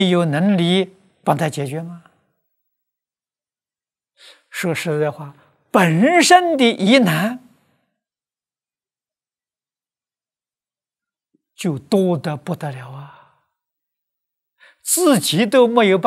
有能力帮他解决吗？说实在话，本身的疑难就多得不得了啊，自己都没有办法